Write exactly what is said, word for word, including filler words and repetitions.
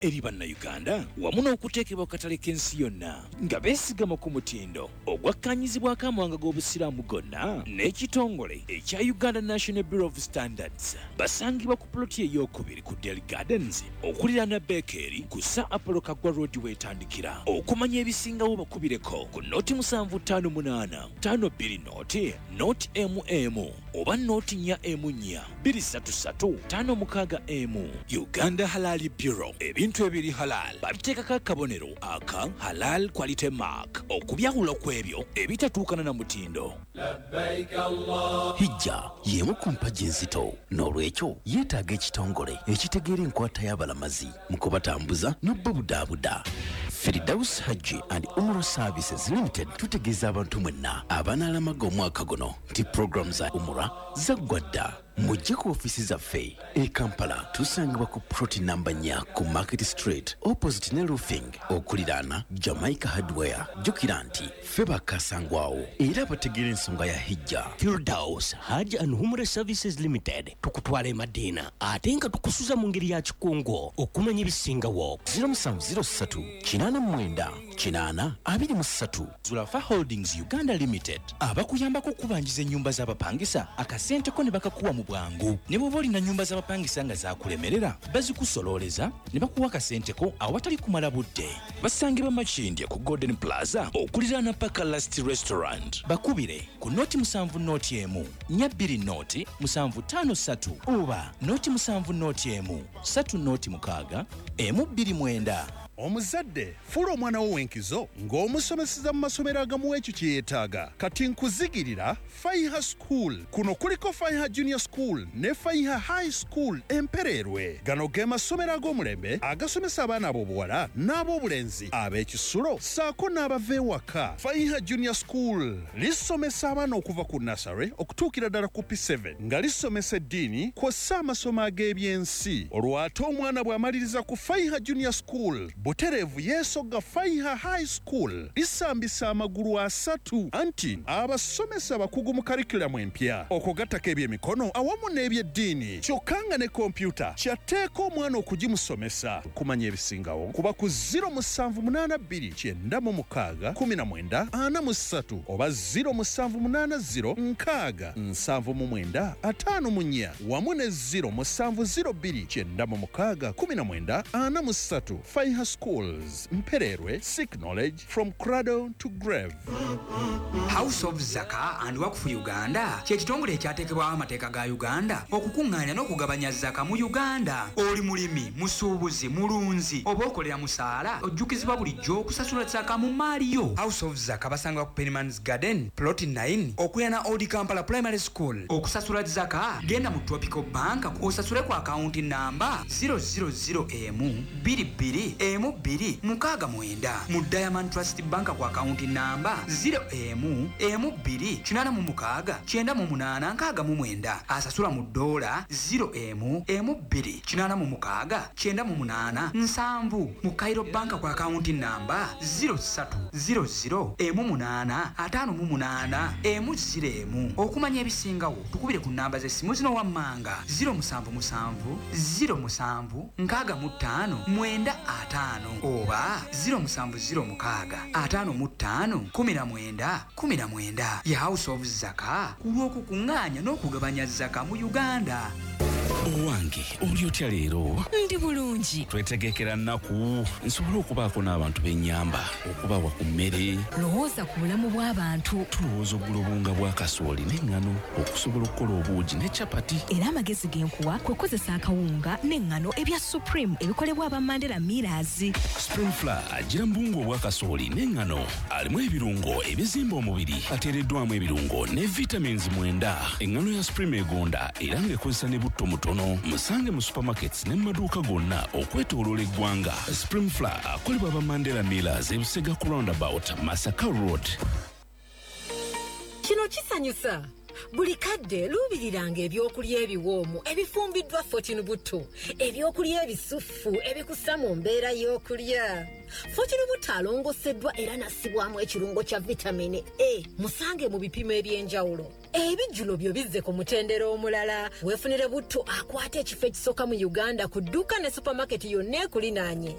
eri bannayuganda wamu n'okuteekebwa ku katale k'ensi yonna nga beesigama ku mutindo ogwakkanyizibwako amawanga g'obusiraamu gonna n'ekitongole ekya Uganda National Bureau of Standards. Basangibwa ku ploti ey'okubiri ku Dairy Gardens okuliraana Bakery ku Sir Apollo Kaggwa Road weetandikira. Okumanya ebisingawo bakubireko ku nooti musanvu ttaano munaana ttaano bbiri nooti nooti emu emu oba nooti nnya emu nnya bbiri ssatu ssatu ttaano mukaaga emu. Uganda Halal Bureau, ebintu ebiri halal babiteekako akabonero aka Halal Quality Mark okubyawula kw'ebyo ebitatuukana na mutindo. Hijja y'emu ku mpagi enzito, n'olwekyo yeetaaga ekitongole ekitegeera enkwata y'abalamazi mu kubatambuza n'obbabudaabuda. Firdaus Hajji and Umrah Services Limited tutegeeza abantu mwenna abanaalamaga omwaka guno nti program za Umrah zaggwa dda. Mujje ku ofisi zaffe e Kampala tusangibwa ku ploti namba nnya ku Market Street opposite ne Roofing okuliraana Jamaica Hardware. Jjukira nti ffe bakasangwawo era bategeera ensonga ya hijja. Firdaus Hajji and Umrah Services Limited tukutwala e Madina ate nga tukusuza mu ngeri ya kikungo okumanya ebisingawo. zero seven zero three kinaana mwenda kinaana abiri mu ssatu. Zulafa Holdings Uganda Limited abakuyambako okubanjiza ennyumba z'abapangisa akasenteko ne bakakuwa mu bwangu. Ne bw'oba olina nnyumba z'abapangisa nga zakulemerera bazikusololeza ne bakuwa akasenteko awatali kumala budde. Basangibwa Makindye ku Golden Plaza okuliraana Paka Last Restaurant. Bakubire ku nooti musanvu nooti emu nnya bbiri nooti musanvu ttaano ssatu oba nooti musanvu nooti emu ssatu nooti mukaaga emu bbiri mwenda. Omuzadde fuula omwana wo w'enkizo ng'omusomeseza mu masomero agamuwa ekyo kye yeetaaga. Kati nkuzigirira Faiha School. Kuno kuliko Faiha Junior School ne Faiha High School Empererwe. Gano ge masomero ag'omulembe agasomesa abaana ab'obuwala n'ab'obulenzi ab'ekisulo ssaako n'abava ewaka. Faiha Junior School lisomesa abaana okuva ku nursery okutuukira ddala ku P seven nga lisomesa eddiini kw'ossa amasomo ag'ebyensi. Olwo ate omwana bw'amaliriza ku Faiha Junior School butereevu yeesogga Faiha High School lisambisa amagulu asatu anti abasomesa bakugu mu karikulamu empya okugattako ebyemikono awamu n'ebyeddiini kyokka nga ne kompyuta kyatteeka omwana okugimusomesa. Kumanya ebisingawo kuba ku zero musanvu munaana bbiri kyenda mu mukaaga kumi na mwenda ana mu ssatu oba zero musanvu munaana zero nkaaga nsanvu mu mwenda ataano mu nnya wamu ne zero musanvu zero bbiri kyenda mu mukaaga kumi na mwenda ana mu ssatu. Faiha Schools Mpererwe, seek knowledge from cradle to grave. House of Zaka and Waqf Uganda kye kitongole ekyateekebwaho amateeka ga Uganda okukuŋŋaanya n'okugabanya zaka mu Uganda. Oli mulimi, musuubuzi, mulunzi oba okolera musaala ojjukizibwa bulijjo okusasula zaka mu maali yo. House of Zaka basanga ku Pennyman's Garden plot nine okuyana Old Kampala Primary School. Okusasula zaka genda mu Tropical Bank osasule ku akaunti namba zero zero zero emu bbiri bbiri emu bbiri mukaaga mwenda. Mu Diamond Trust Bank ku akaunti namba zero emu emu bbiri kinaana mu mukaaga kyenda mu munaana nkaaga mu mwenda. Asasula mu dola zero emu emu bbiri kinaana mu mukaaga kyenda mu munaana nsanvu. Mu Cairo Bank ku akaunti namba zero ssatu zero zero emu munaana ataano mu munaana emu ziro emu. Okumanya ebisingawo tukubire ku namba z'essimu zino wammanga zero musanvu musanvu zero musanvu nkaaga mu ttaano mwenda ataano oba zero musanvu zero mukaaga ataano mu ttaano kumi na mwenda kumi na mwenda. Ya House of Zaka ku lw'okukuŋŋaanya n'okugabanya zaka mu Uganda. Owange oli otya leero? Ndi bulungi. Twetegekera nnaku nsobole okubaako n'abantu b'ennyamba okubawa ku mmere. Lowooza ku bulamu bw'abantu. Tulowooza oggula obunga bwa kasooli n'eŋŋano okusobola okukola obuugi ne capati. Era amagezi genkuwa kwe kukozesa akawunga n'eŋŋano ebya Supreme ebikolebwa aba Mandela Millers. Spring Flour agira mu buwunga obwa kasooli n'eŋŋano alimu ebirungo ebizimba omubiri ateereddwamu ebirungo ne vitamins mwenda. Eŋŋano ya Supreme egonda era ng'ekozesa ne butto mutono. Musange mu supermarkets ne maduuka gonna okwetooloola eggwanga. Spring Flour akolebwa aba Mandela Millers e Busega ku roundabout Masaka Road. Kino kisanyusa. Buli kadde luubiriranga ebyokulya ebiwoomu ebifumbiddwa Fortune Buto, ebyokulya ebisufu ebikussa mu mbeera y'okulya. Fortune Buto alongoseddwa era nassibwamu ekirungo kya vitamini A. Musange mu bipimo eby'enjawulo. ebijjulo byo bizze ku mutendera omulala weefunire butto akwata ekifo ekisooka mu uganda ku dduuka ne supamaketi yonna ekulinaanye